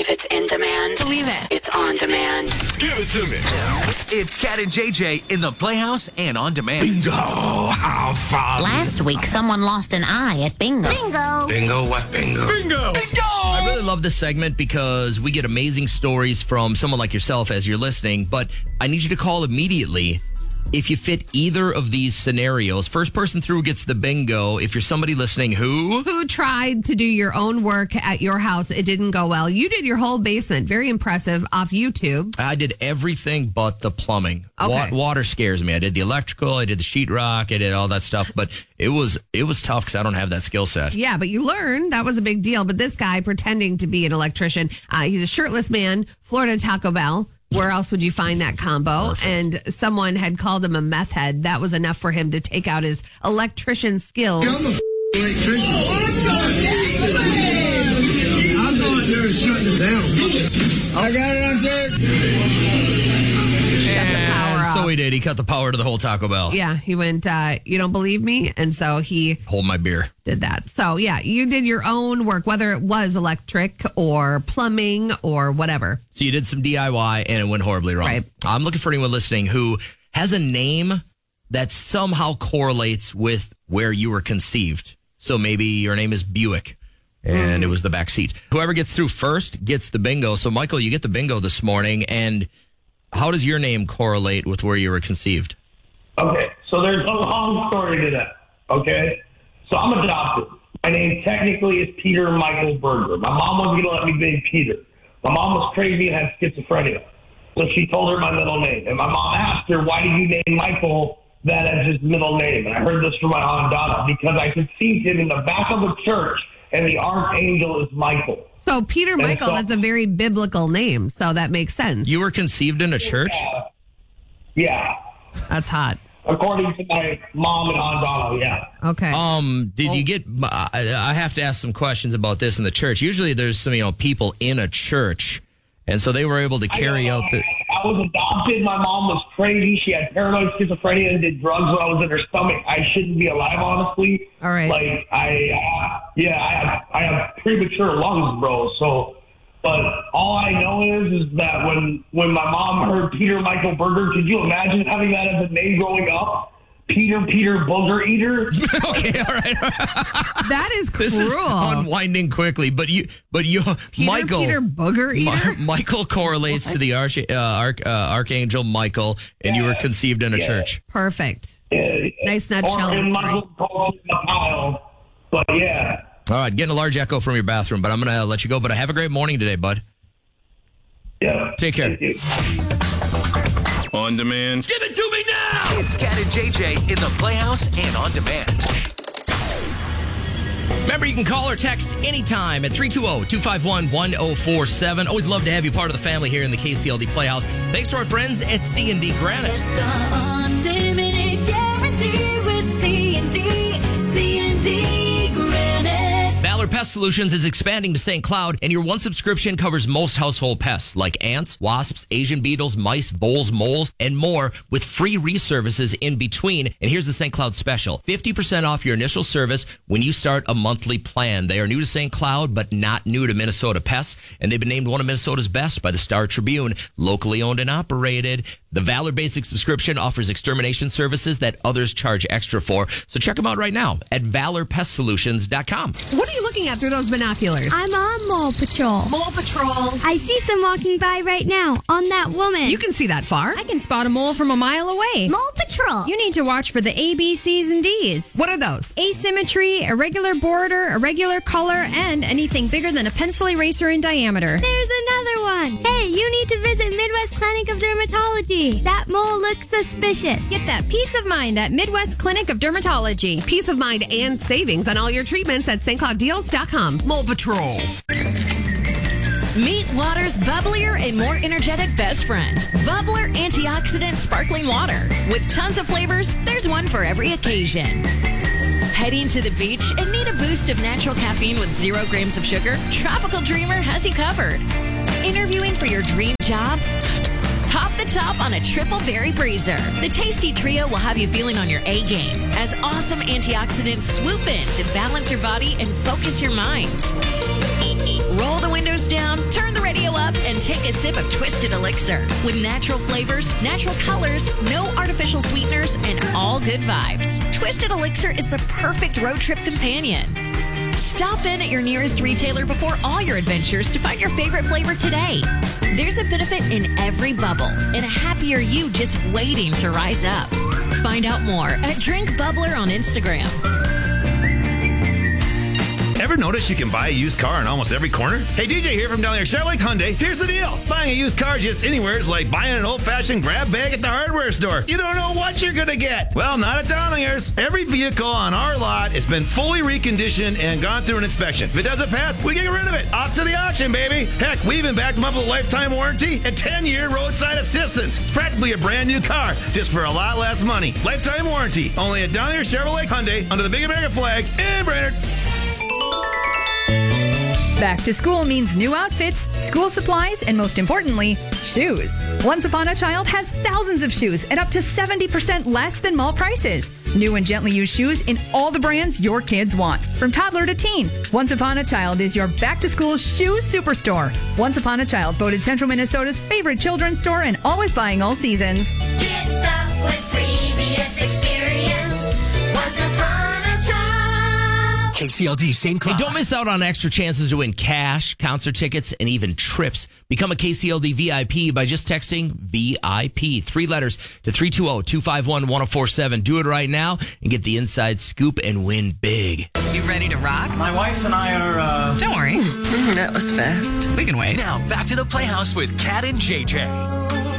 If it's in demand, believe it. It's on demand. Give it to me. It's Cat and JJ in the Playhouse and on demand. Bingo, how fun. Last week, someone lost an eye at bingo. Bingo, what bingo? Bingo. I really love this segment because we get amazing stories from someone like yourself as you're listening, but I need you to call immediately if you fit either of these scenarios. First person through gets the bingo. If you're somebody listening who tried to do your own work at your house, it didn't go well. You did your whole basement. Very impressive off YouTube. I did everything but the plumbing. Okay. Water scares me. I did the electrical, I did the sheetrock, I did all that stuff, but it was tough because I don't have that skill set. Yeah, but you learned. That was a big deal. But this guy pretending to be an electrician, he's a shirtless man, Florida Taco Bell. Where else would you find that combo? Perfect. And someone had called him a meth head. That was enough for him to take out his electrician skills. I'm a electrician. I'll go out there and shut this down. I got it on there. So he did. He cut the power to the whole Taco Bell. Yeah, he went, you don't believe me? And so he Hold my beer. did that. So, yeah, you did your own work, whether it was electric or plumbing or whatever. So you did some DIY and it went horribly wrong. Right. I'm looking for anyone listening who has a name that somehow correlates with where you were conceived. So maybe your name is Buick and it was the back seat. Whoever gets through first gets the bingo. So, Michael, you get the bingo this morning. And how does your name correlate with where you were conceived? Okay, so there's a long story to that, okay? So I'm adopted. My name technically is Peter Michael Berger. My mom wasn't going to let me be Peter. My mom was crazy and had schizophrenia. So she told her my middle name. And my mom asked her, why did you name Michael that as his middle name? And I heard this from my Aunt Donna, because I conceived him in the back of a church, and the archangel is Michael. So Peter Michael, that's a very biblical name. So that makes sense. You were conceived in a church? Yeah. That's hot. According to my mom and Aunt Donna, yeah. Okay. Did you get, I have to ask some questions about this in the church. Usually there's some, people in a church. And so they were able to carry out the... I was adopted. My mom was crazy. She had paranoid schizophrenia and did drugs when I was in her stomach. I shouldn't be alive, honestly. All right. Like, I have premature lungs, bro. So, but all I know is that when my mom heard Peter Michael Berger, could you imagine having that as a name growing up? Peter Booger Eater. Okay, all right. That is cruel. This is unwinding quickly, but Michael. Peter Booger Eater? Michael correlates to the Archangel Michael, and you were conceived in a church. Perfect. Yeah. Nice nutshell. Or in Michael in the pile. But yeah. All right, getting a large echo from your bathroom, but I'm going to let you go. But have a great morning today, bud. Yeah. Take care. Thank you. On demand. Give it to me now. It's Cat and JJ in the Playhouse and on demand. Remember, you can call or text anytime at 320-251-1047. Always love to have you part of the family here in the KCLD Playhouse. Thanks to our friends at C&D Granite. Unlimited guarantee with C&D Granite. Valor Pest Solutions is expanding to St. Cloud, and your one subscription covers most household pests like ants, wasps, Asian beetles, mice, voles, moles, and more, with free reservices in between. And here's the St. Cloud special: 50% off your initial service when you start a monthly plan. They are new to St. Cloud, but not new to Minnesota pests, and they've been named one of Minnesota's best by the Star Tribune, locally owned and operated. The Valor Basic subscription offers extermination services that others charge extra for. So check them out right now at valorpestsolutions.com. What are you looking at through those binoculars? I'm on Mole Patrol. Mole Patrol. I see some walking by right now on that woman. You can see that far. I can spot a mole from a mile away. Mole Patrol. You need to watch for the A, B, C's, and D's. What are those? Asymmetry, irregular border, irregular color, and anything bigger than a pencil eraser in diameter. There's another one. Hey, you need to visit Midwest Clinic of Dermatology. That mole looks suspicious. Get that peace of mind at Midwest Clinic of Dermatology. Peace of mind and savings on all your treatments at stclouddeals.com. Mole Patrol. Meet water's bubblier and more energetic best friend. Bubbler Antioxidant Sparkling Water. With tons of flavors, there's one for every occasion. Heading to the beach and need a boost of natural caffeine with 0 grams of sugar? Tropical Dreamer has you covered. Interviewing for your dream job? Pop the top on a triple berry breezer. The tasty trio will have you feeling on your A game as awesome antioxidants swoop in to balance your body and focus your mind. Roll the windows down, turn the radio Then take a sip of Twisted Elixir with natural flavors, natural colors, no artificial sweeteners, and all good vibes. Twisted Elixir is the perfect road trip companion. Stop in at your nearest retailer before all your adventures to find your favorite flavor today. There's a benefit in every bubble and a happier you just waiting to rise up. Find out more at Drink Bubbler on Instagram. Ever notice you can buy a used car in almost every corner? Hey, DJ here from down there, Chevrolet Hyundai. Here's the deal. Buying a used car just anywhere is like buying an old-fashioned grab bag at the hardware store. You don't know what you're going to get. Well, not at Dowlingers. Every vehicle on our lot has been fully reconditioned and gone through an inspection. If it doesn't pass, we get rid of it. Off to the auction, baby. Heck, we even backed them up with a lifetime warranty and 10-year roadside assistance. It's practically a brand new car, just for a lot less money. Lifetime warranty. Only at Dowlingers Chevrolet Hyundai under the Big American flag in Brainerd. Back to school means new outfits, school supplies, and most importantly, shoes. Once Upon a Child has thousands of shoes at up to 70% less than mall prices. New and gently used shoes in all the brands your kids want. From toddler to teen, Once Upon a Child is your back-to-school shoes superstore. Once Upon a Child, voted Central Minnesota's favorite children's store and always buying all seasons. Get stuff with previous experience. Once upon a child. KCLD St. Cloud. Hey, don't miss out on extra chances to win cash, concert tickets, and even trips. Become a KCLD VIP by just texting VIP, 3 letters, to 320-251-1047. Do it right now and get the inside scoop and win big. You ready to rock? My wife and I are, Don't worry. That was fast. We can wait. Now back to the Playhouse with Kat and JJ.